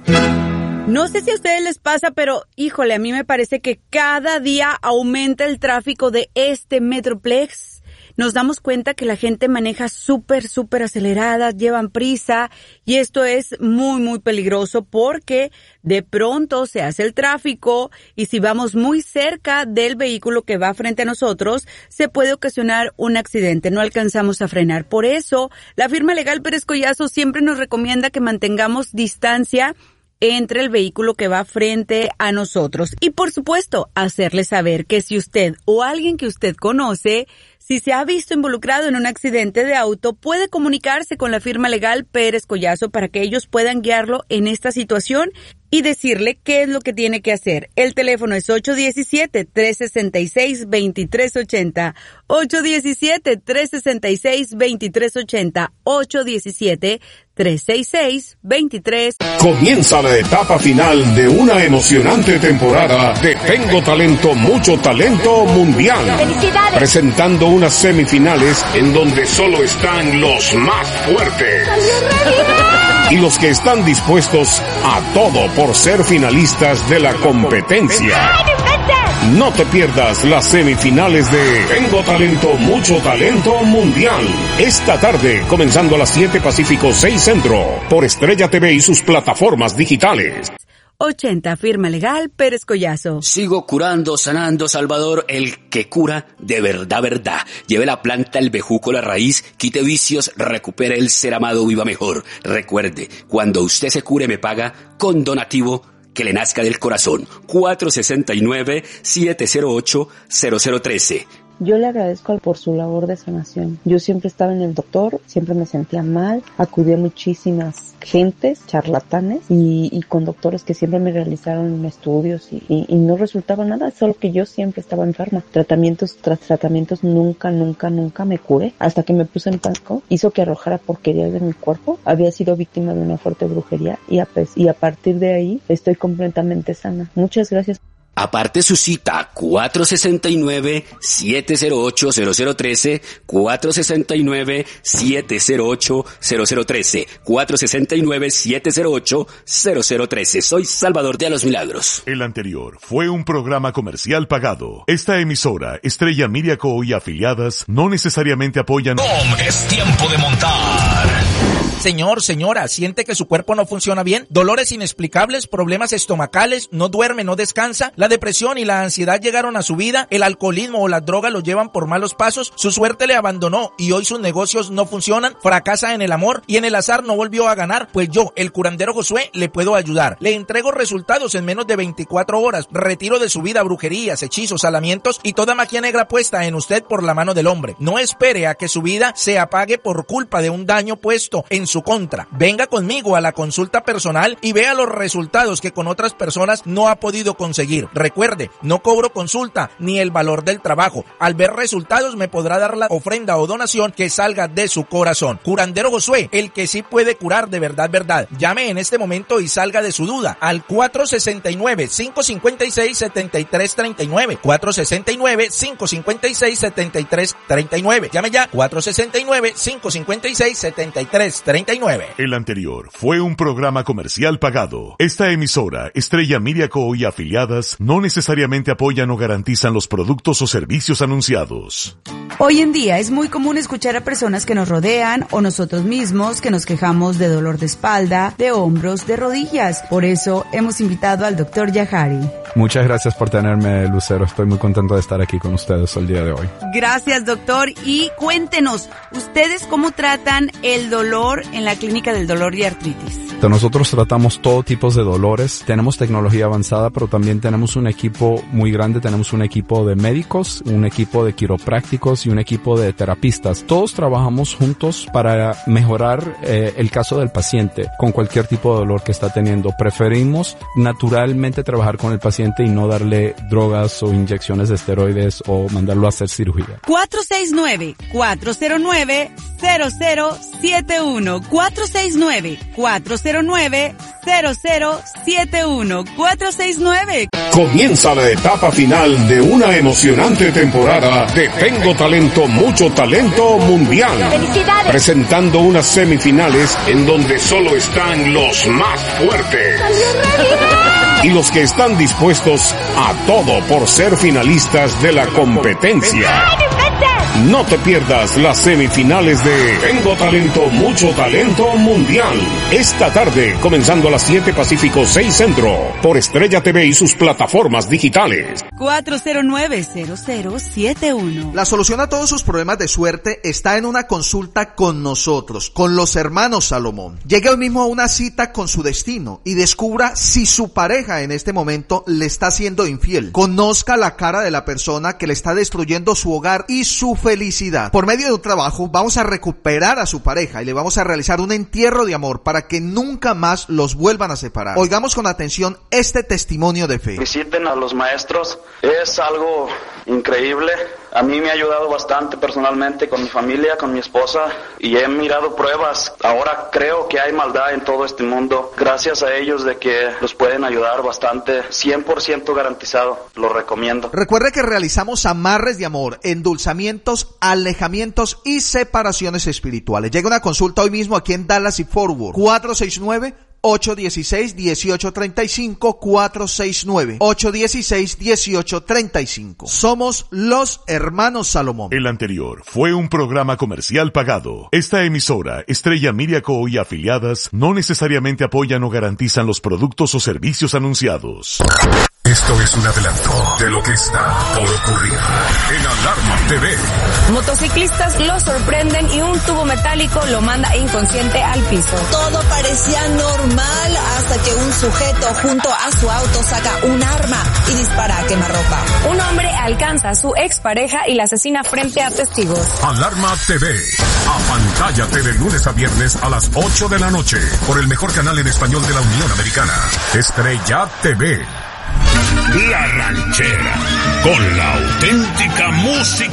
No sé si a ustedes les pasa, pero híjole, a mí me parece que cada día aumenta el tráfico de este Metroplex. Nos damos cuenta que la gente maneja súper acelerada, llevan prisa y esto es muy peligroso porque de pronto se hace el tráfico y si vamos muy cerca del vehículo que va frente a nosotros, se puede ocasionar un accidente, no alcanzamos a frenar. Por eso, la firma legal Pérez Collazo siempre nos recomienda que mantengamos distancia entre el vehículo que va frente a nosotros. Y por supuesto, hacerle saber que si usted o alguien que usted conoce, si se ha visto involucrado en un accidente de auto, puede comunicarse con la firma legal Pérez Collazo para que ellos puedan guiarlo en esta situación y decirle qué es lo que tiene que hacer. El teléfono es 817-366-2380. 817-366-2380. 817-366-2380. Comienza la etapa final de una emocionante temporada de Tengo Talento, Mucho Talento Mundial. ¡Felicidades! Presentando unas semifinales en donde solo están los más fuertes. Y los que están dispuestos a todo por ser finalistas de la competencia. No te pierdas las semifinales de Tengo Talento, Mucho Talento Mundial. Esta tarde, comenzando a las 7 Pacífico, 6 Centro, por Estrella TV y sus plataformas digitales. 80, firma legal Pérez Collazo. Sigo curando, sanando, Salvador, el que cura de verdad. Lleve la planta, el bejuco, la raíz, quite vicios, recupere el ser amado, viva mejor. Recuerde, cuando usted se cure me paga con donativo que le nazca del corazón. 469-708-0013. Yo le agradezco por su labor de sanación. Yo siempre estaba en el doctor, siempre me sentía mal, acudí a muchísimas gentes, charlatanes y con doctores que siempre me realizaron estudios y no resultaba nada, solo que yo siempre estaba enferma. Tratamientos tras tratamientos, nunca me curé. Hasta que me puse en pasco, hizo que arrojara porquería de mi cuerpo. Había sido víctima de una fuerte brujería y a partir de ahí estoy completamente sana. Muchas gracias. Aparte su cita, 469-708-0013, 469-708-0013, 469-708-0013. Soy Salvador de los Milagros. El anterior fue un programa comercial pagado. Esta emisora, Estrella Media Co. y afiliadas, no necesariamente apoyan... Es tiempo de montar. Señor, señora, ¿siente que su cuerpo no funciona bien? ¿Dolores inexplicables? ¿Problemas estomacales? ¿No duerme, no descansa? ¿La depresión y la ansiedad llegaron a su vida? ¿El alcoholismo o la droga lo llevan por malos pasos? ¿Su suerte le abandonó y hoy sus negocios no funcionan? ¿Fracasa en el amor y en el azar no volvió a ganar? Pues yo, el curandero Josué, le puedo ayudar. Le entrego resultados en menos de 24 horas. Retiro de su vida brujerías, hechizos, salamientos y toda magia negra puesta en usted por la mano del hombre. No espere a que su vida se apague por culpa de un daño puesto en su contra. Venga conmigo a la consulta personal y vea los resultados que con otras personas no ha podido conseguir. Recuerde, no cobro consulta ni el valor del trabajo. Al ver resultados me podrá dar la ofrenda o donación que salga de su corazón. Curandero Josué, el que sí puede curar de verdad. Llame en este momento y salga de su duda al 469-556-7339. 469-556-7339. Llame ya, 469-556-7339. El anterior fue un programa comercial pagado. Esta emisora, Estrella Media Co. y afiliadas, no necesariamente apoyan o garantizan los productos o servicios anunciados. Hoy en día es muy común escuchar a personas que nos rodean o nosotros mismos que nos quejamos de dolor de espalda, de hombros, de rodillas. Por eso hemos invitado al Dr. Yahari. Muchas gracias por tenerme, Lucero. Estoy muy contento de estar aquí con ustedes el día de hoy. Gracias, doctor. Y cuéntenos, ¿ustedes cómo tratan el dolor en la Clínica del Dolor y Artritis? Nosotros tratamos todo tipo de dolores. Tenemos tecnología avanzada, pero también tenemos un equipo muy grande. Tenemos un equipo de médicos, un equipo de quiroprácticos y un equipo de terapistas. Todos trabajamos juntos para mejorar el caso del paciente con cualquier tipo de dolor que está teniendo. Preferimos naturalmente trabajar con el paciente y no darle drogas o inyecciones de esteroides o mandarlo a hacer cirugía. 469-409-0071. 469-409-0071. 469-0071. 469. Comienza la etapa final de una emocionante temporada de Tengo Talento, Mucho Talento Mundial. ¡Felicidades! Presentando unas semifinales en donde solo están los más fuertes. Y los que están dispuestos a todo por ser finalistas de la competencia. No te pierdas las semifinales de Tengo Talento, Mucho Talento Mundial. Esta tarde, comenzando a las 7 Pacífico, 6 Centro, por Estrella TV y sus plataformas digitales. 409-0071. La solución a todos sus problemas de suerte está en una consulta con nosotros, con los hermanos Salomón. Llegue hoy mismo a una cita con su destino y descubra si su pareja en este momento le está siendo infiel. Conozca la cara de la persona que le está destruyendo su hogar y su felicidad. Por medio de un trabajo vamos a recuperar a su pareja y le vamos a realizar un entierro de amor para que nunca más los vuelvan a separar. Oigamos con atención este testimonio de fe. Visiten a los maestros, es algo increíble. A mí me ha ayudado bastante personalmente con mi familia, con mi esposa, y he mirado pruebas. Ahora creo que hay maldad en todo este mundo. Gracias a ellos de que los pueden ayudar bastante, 100% garantizado. Lo recomiendo. Recuerde que realizamos amarres de amor, endulzamientos, alejamientos y separaciones espirituales. Llega una consulta hoy mismo aquí en Dallas y Fort Worth. 469-816-1835, 469-816-1835. Somos los hermanos Salomón. El anterior fue un programa comercial pagado. Esta emisora, Estrella Miriaco y afiliadas, no necesariamente apoyan o garantizan los productos o servicios anunciados. Esto es un adelanto de lo que está por ocurrir en Alarma TV. Motociclistas lo sorprenden y un tubo metálico lo manda inconsciente al piso. Todo parecía normal hasta que un sujeto junto a su auto saca un arma y dispara a quemarropa. Un hombre alcanza a su expareja y la asesina frente a testigos. Alarma TV. Apantállate de lunes a viernes a las 8 de la noche por el mejor canal en español de la Unión Americana. Estrella TV. La Ranchera, con la auténtica música